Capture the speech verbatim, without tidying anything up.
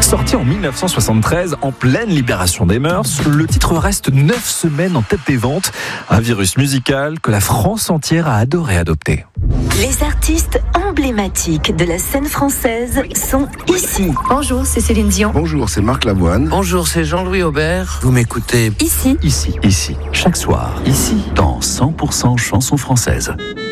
Sorti en mille neuf cent soixante-treize, en pleine libération des mœurs, le titre reste neuf semaines en tête des ventes. Un virus musical que la France entière a adoré adopter. Les artistes emblématiques de la scène française sont ici. Bonjour, c'est Céline Dion. Bonjour, c'est Marc Lavoine. Bonjour, c'est Jean-Louis Aubert. Vous m'écoutez Ici. Ici, ici, chaque soir, ici, dans cent pour cent chansons françaises.